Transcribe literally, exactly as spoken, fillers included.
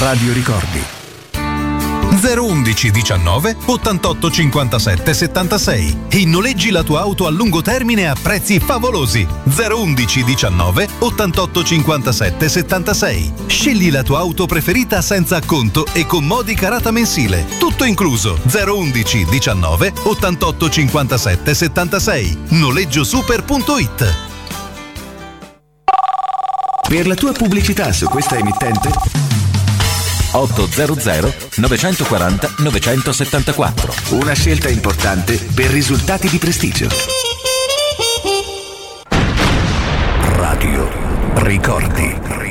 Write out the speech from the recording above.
Radio Ricordi. zero undici diciannove ottantotto cinquantasette settantasei e noleggi la tua auto a lungo termine a prezzi favolosi. zero undici diciannove ottantotto cinquantasette settantasei. Scegli la tua auto preferita senza acconto e con modica rata mensile. Tutto incluso. zero undici diciannove ottantotto cinquantasette settantasei. noleggiosuper punto it. Per la tua pubblicità su questa emittente ottocento novecentoquaranta novecentosettantaquattro. Una scelta importante per risultati di prestigio. Radio Ricordi.